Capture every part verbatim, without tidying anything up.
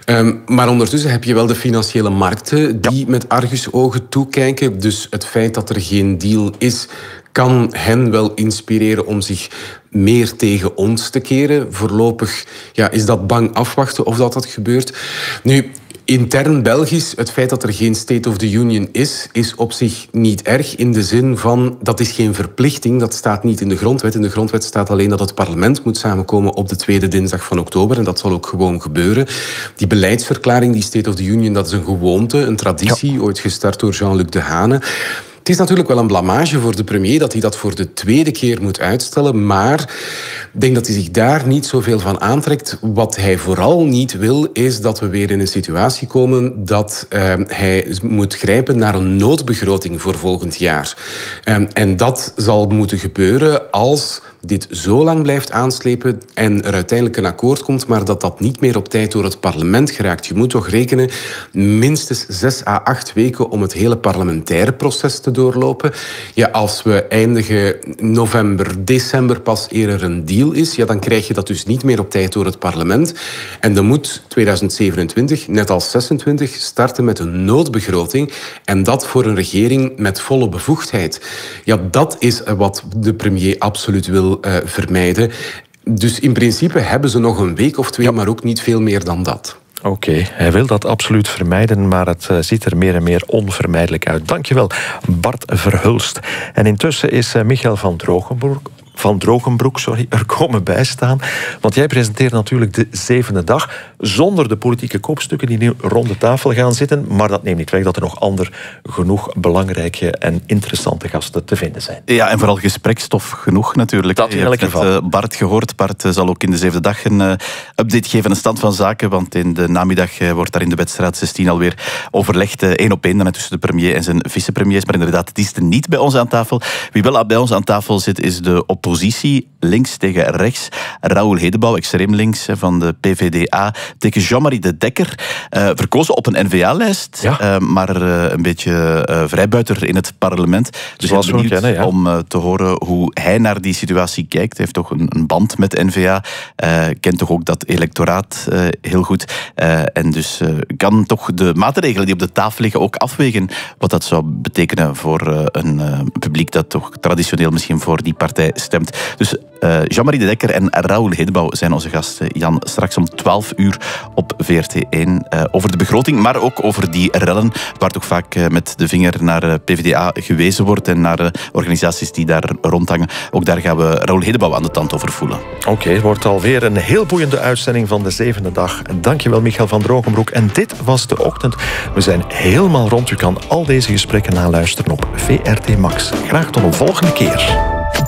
Um, maar ondertussen heb je wel de financiële markten die ja. met argusogen toekijken. Dus het feit dat er geen deal is, kan hen wel inspireren om zich meer tegen ons te keren. Voorlopig ja, is dat bang afwachten of dat dat gebeurt. Nu, intern Belgisch, het feit dat er geen State of the Union is, is op zich niet erg in de zin van, dat is geen verplichting, dat staat niet in de grondwet. In de grondwet staat alleen dat het parlement moet samenkomen op de tweede dinsdag van oktober en dat zal ook gewoon gebeuren. Die beleidsverklaring, die State of the Union, dat is een gewoonte, een traditie, ja. ooit gestart door Jean-Luc Dehaene. Het is natuurlijk wel een blamage voor de premier dat hij dat voor de tweede keer moet uitstellen, maar ik denk dat hij zich daar niet zoveel van aantrekt. Wat hij vooral niet wil, is dat we weer in een situatie komen dat uh, hij moet grijpen naar een noodbegroting voor volgend jaar. Um, en dat zal moeten gebeuren als dit zo lang blijft aanslepen en er uiteindelijk een akkoord komt, maar dat dat niet meer op tijd door het parlement geraakt. Je moet toch rekenen, minstens zes à acht weken om het hele parlementaire proces te doorlopen. Ja, als we eindigen november, december pas eer er een deal is, ja, dan krijg je dat dus niet meer op tijd door het parlement. En dan moet tweeduizend zevenentwintig, net als zesentwintig, starten met een noodbegroting. En dat voor een regering met volle bevoegdheid. Ja, dat is wat de premier absoluut wil uh, vermijden. Dus in principe hebben ze nog een week of twee, ja. maar ook niet veel meer dan dat. Oké, okay, hij wil dat absoluut vermijden, maar het uh, ziet er meer en meer onvermijdelijk uit. Dankjewel, Bart Verhulst. En intussen is uh, Michael van Drogenbroek... Van Drogenbroek, sorry, er komen bij staan. Want jij presenteert natuurlijk de zevende dag zonder de politieke kopstukken die nu rond de tafel gaan zitten. Maar dat neemt niet weg dat er nog ander genoeg belangrijke en interessante gasten te vinden zijn. Ja, en vooral gesprekstof genoeg natuurlijk. Dat in elk geval. Je hebt net Bart gehoord. Bart zal ook in de zevende dag een uh, update geven aan de stand van zaken. Want in de namiddag uh, wordt daar in de Wetstraat zestien alweer overlegd. Uh, één op één dan tussen de premier en zijn vicepremiers. Maar inderdaad, die is er niet bij ons aan tafel. Wie wel bij ons aan tafel zit, is de oppositie. Oppositie, links tegen rechts. Raoul Hedebouw, extreem links van de P V D A, tegen Jean-Marie de Dekker. Uh, verkozen op een N V A-lijst, ja. uh, maar uh, een beetje uh, vrijbuiter in het parlement. Dus ik ben benieuwd kennen, ja. om uh, te horen hoe hij naar die situatie kijkt. Hij heeft toch een, een band met N V A. Uh, kent toch ook dat electoraat uh, heel goed. Uh, en dus uh, kan toch de maatregelen die op de tafel liggen ook afwegen wat dat zou betekenen voor uh, een uh, publiek dat toch traditioneel misschien voor die partij stemt. Dus uh, Jean-Marie de Dekker en Raoul Hedebouw zijn onze gasten. Jan, straks om twaalf uur op V R T één uh, over de begroting, maar ook over die rellen, waar toch vaak uh, met de vinger naar uh, P V D A gewezen wordt en naar uh, organisaties die daar rondhangen. Ook daar gaan we Raoul Hedebouw aan de tand over voelen. Oké, okay, het wordt alweer een heel boeiende uitzending van de zevende dag. Dankjewel, Michael van Drogenbroek. En dit was De Ochtend. We zijn helemaal rond. U kan al deze gesprekken naluisteren op V R T Max. Graag tot een volgende keer.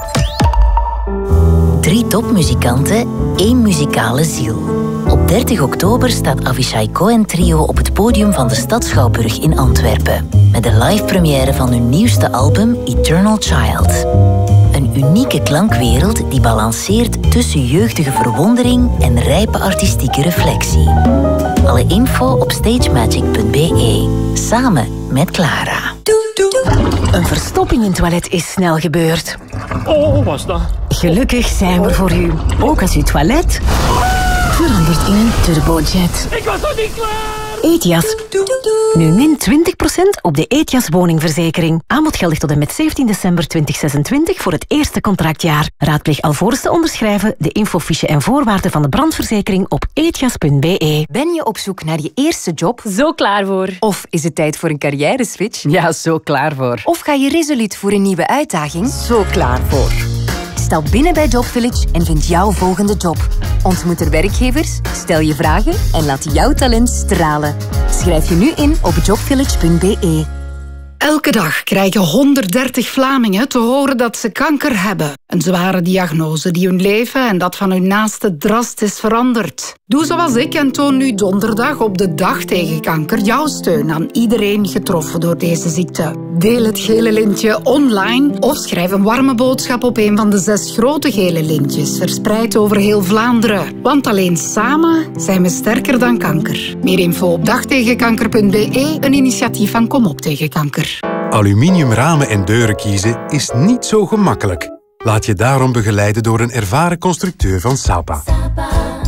Drie topmuzikanten, één muzikale ziel. Op dertig oktober staat Avishai Cohen Trio op het podium van de Stad Schouwburg in Antwerpen. Met de live première van hun nieuwste album Eternal Child. Een unieke klankwereld die balanceert tussen jeugdige verwondering en rijpe artistieke reflectie. Alle info op stagemagic punt b e. Samen met Clara. Een verstopping in het toilet is snel gebeurd. Oh, was dat? Gelukkig zijn we voor u. Ook als uw toilet verandert in een turbojet. Ik was nog niet klaar! Etias. Nu min twintig procent op de Etias woningverzekering. Aanbod geldig tot en met zeventien december tweeduizend zesentwintig voor het eerste contractjaar. Raadpleeg alvorens te onderschrijven de infofiche en voorwaarden van de brandverzekering op etias punt b e. Ben je op zoek naar je eerste job? Zo klaar voor. Of is het tijd voor een carrière-switch? Ja, zo klaar voor. Of ga je resoluut voor een nieuwe uitdaging? Zo klaar voor. Stap binnen bij JobVillage en vind jouw volgende job. Ontmoet er werkgevers, stel je vragen en laat jouw talent stralen. Schrijf je nu in op jobvillage punt b e. Elke dag krijgen honderddertig Vlamingen te horen dat ze kanker hebben. Een zware diagnose die hun leven en dat van hun naasten drastisch verandert. Doe zoals ik en toon nu donderdag op de Dag tegen Kanker jouw steun aan iedereen getroffen door deze ziekte. Deel het gele lintje online of schrijf een warme boodschap op een van de zes grote gele lintjes verspreid over heel Vlaanderen. Want alleen samen zijn we sterker dan kanker. Meer info op dagtegenkanker punt b e, een initiatief van Kom op tegen kanker. Aluminium ramen en deuren kiezen is niet zo gemakkelijk. Laat je daarom begeleiden door een ervaren constructeur van Sapa.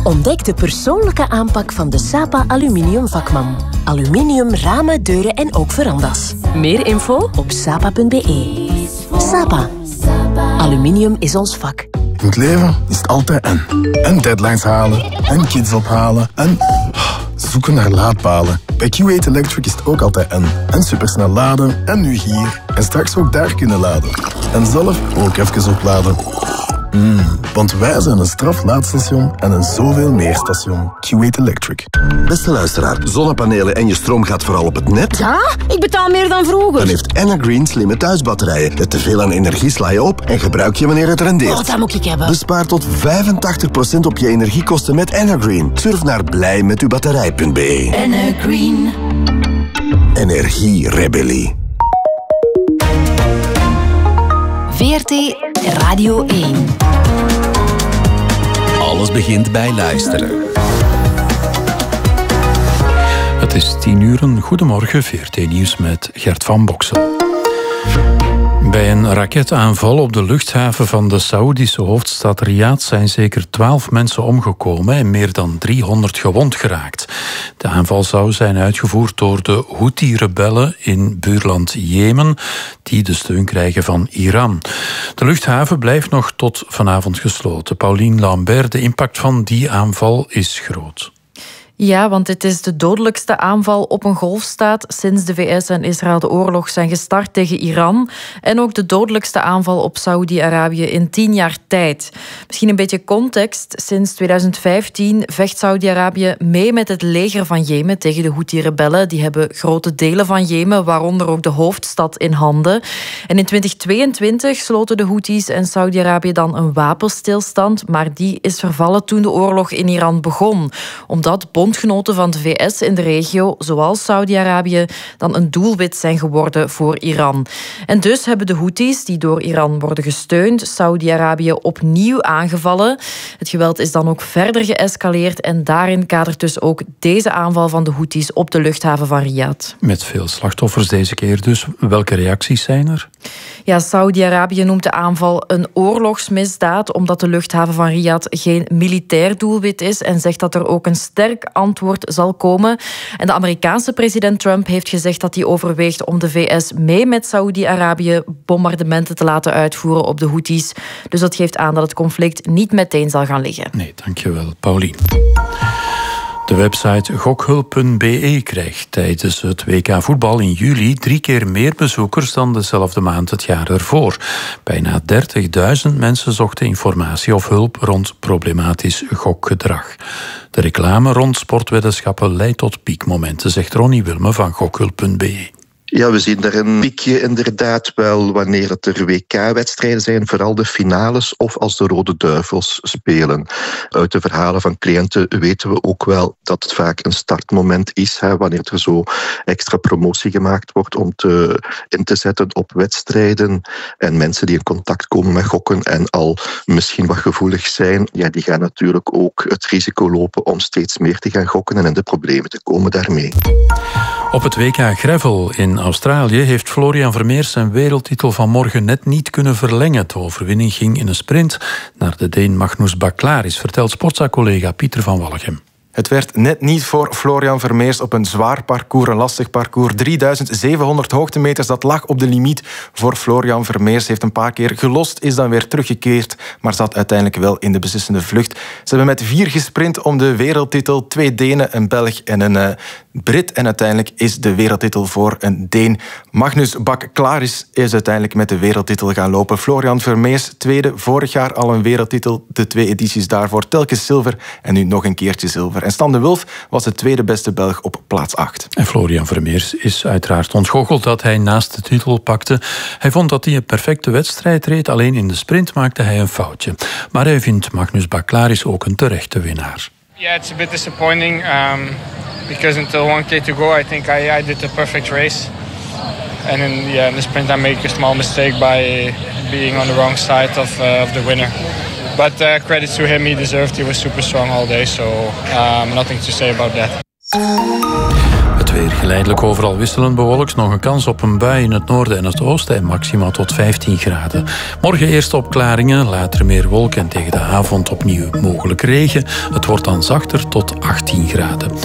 Ontdek de persoonlijke aanpak van de Sapa Aluminium vakman. Aluminium, ramen, deuren en ook verandas. Meer info op sapa punt be. Sapa. Aluminium is ons vak. In het leven is het altijd en. En deadlines halen, en kids ophalen, en zoeken naar laadpalen. Bij Q eight Electric is het ook altijd en. En supersnel laden, en nu hier. En straks ook daar kunnen laden. En zelf ook even opladen. Mm, want wij zijn een straflaadstation en een zoveel meer station. Q eight Electric. Beste luisteraar, zonnepanelen en je stroom gaat vooral op het net? Ja, ik betaal meer dan vroeger. Dan heeft Energreen slimme thuisbatterijen. Let te veel aan energie sla je op en gebruik je wanneer het rendeert. Oh, dat moet ik hebben. Bespaar tot vijfentachtig procent op je energiekosten met Energreen. Surf naar blij met uw batterij punt be. Energreen. Energierebellie. V R T Radio één. Alles begint bij luisteren. Het is tien uur. Goedemorgen, V R T Nieuws met Gert van Boksel. Bij een raketaanval op de luchthaven van de Saoedische hoofdstad Riyadh zijn zeker twaalf mensen omgekomen en meer dan driehonderd gewond geraakt. De aanval zou zijn uitgevoerd door de Houthi-rebellen in buurland Jemen, die de steun krijgen van Iran. De luchthaven blijft nog tot vanavond gesloten. Paulien Lambert, de impact van die aanval is groot. Ja, want het is de dodelijkste aanval op een golfstaat sinds de V S en Israël de oorlog zijn gestart tegen Iran. En ook de dodelijkste aanval op Saoedi-Arabië in tien jaar tijd. Misschien een beetje context. Sinds twintig vijftien vecht Saoedi-Arabië mee met het leger van Jemen tegen de Houthi-rebellen. Die hebben grote delen van Jemen, waaronder ook de hoofdstad, in handen. En in twintig tweeëntwintig sloten de Houthis en Saoedi-Arabië dan een wapenstilstand, maar die is vervallen toen de oorlog in Iran begon. Omdat bondgenoten van de V S in de regio, zoals Saudi-Arabië, dan een doelwit zijn geworden voor Iran. En dus hebben de Houthis, die door Iran worden gesteund, Saudi-Arabië opnieuw aangevallen. Het geweld is dan ook verder geëscaleerd en daarin kadert dus ook deze aanval van de Houthis op de luchthaven van Riyadh. Met veel slachtoffers deze keer dus. Welke reacties zijn er? Ja, Saudi-Arabië noemt de aanval een oorlogsmisdaad, omdat de luchthaven van Riyadh geen militair doelwit is en zegt dat er ook een sterk antwoord zal komen. En de Amerikaanse president Trump heeft gezegd dat hij overweegt om de V S mee met Saudi-Arabië bombardementen te laten uitvoeren op de Houthis. Dus dat geeft aan dat het conflict niet meteen zal gaan liggen. Nee, dankjewel, Paulien. De website gokhulp punt be krijgt tijdens het W K voetbal in juli drie keer meer bezoekers dan dezelfde maand het jaar ervoor. Bijna dertigduizend mensen zochten informatie of hulp rond problematisch gokgedrag. De reclame rond sportweddenschappen leidt tot piekmomenten, zegt Ronnie Wilme van gokhulp punt be. Ja, we zien daar een piekje inderdaad wel wanneer het er W K-wedstrijden zijn, vooral de finales of als de Rode Duivels spelen. Uit de verhalen van cliënten weten we ook wel dat het vaak een startmoment is, hè, wanneer er zo extra promotie gemaakt wordt om te, in te zetten op wedstrijden. En mensen die in contact komen met gokken en al misschien wat gevoelig zijn, ja, die gaan natuurlijk ook het risico lopen om steeds meer te gaan gokken en in de problemen te komen daarmee. Op het W K Gravel in Australië heeft Florian Vermeers zijn wereldtitel vanmorgen net niet kunnen verlengen. De overwinning ging in een sprint naar de Deen Magnus Baklaris, vertelt Sportza-collega Pieter van Wallegem. Het werd net niet voor Florian Vermeers op een zwaar parcours, een lastig parcours. drieduizend zevenhonderd hoogtemeters, dat lag op de limiet voor Florian Vermeers. Heeft een paar keer gelost, is dan weer teruggekeerd, maar zat uiteindelijk wel in de beslissende vlucht. Ze hebben met vier gesprint om de wereldtitel. Twee Denen, een Belg en een uh, Brit. En uiteindelijk is de wereldtitel voor een Deen. Magnus Baklaris is uiteindelijk met de wereldtitel gaan lopen. Florian Vermeers, tweede, vorig jaar al een wereldtitel. De twee edities daarvoor, telkens zilver en nu nog een keertje zilver. En Stan de Wulf was de tweede beste Belg op plaats acht. En Florian Vermeers is uiteraard ontgoocheld dat hij naast de titel pakte. Hij vond dat hij een perfecte wedstrijd reed, alleen in de sprint maakte hij een foutje. Maar hij vindt Magnus Baklaris ook een terechte winnaar. Yeah, it's a bit disappointing um, because until one K to go, I think I, I did the perfect race. And in, yeah, in the sprint I made a small mistake by being on the wrong side of, uh, of the winner. But uh, credit to him, he deserved. He was super strong all day, so um, nothing to say about that. Het weer geleidelijk overal wisselend bewolkt. Nog een kans op een bui in het noorden en het oosten en maxima tot vijftien graden. Morgen eerst opklaringen, later meer wolken en tegen de avond opnieuw mogelijk regen. Het wordt dan zachter tot achttien graden.